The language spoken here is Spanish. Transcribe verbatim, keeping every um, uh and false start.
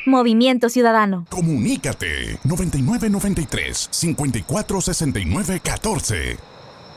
Movimiento Ciudadano. Comunícate noventa y nueve noventa y tres, cincuenta y cuatro sesenta y nueve catorce.